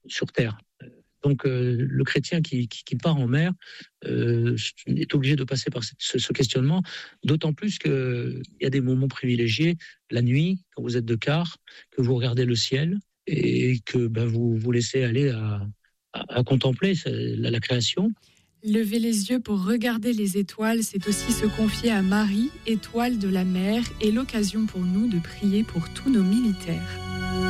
sur terre. Donc le chrétien qui part en mer est obligé de passer par ce questionnement, d'autant plus qu'il y a des moments privilégiés, la nuit, quand vous êtes de quart, que vous regardez le ciel et que vous vous laissez aller à contempler la création. Lever les yeux pour regarder les étoiles, c'est aussi se confier à Marie, étoile de la mer, et l'occasion pour nous de prier pour tous nos militaires.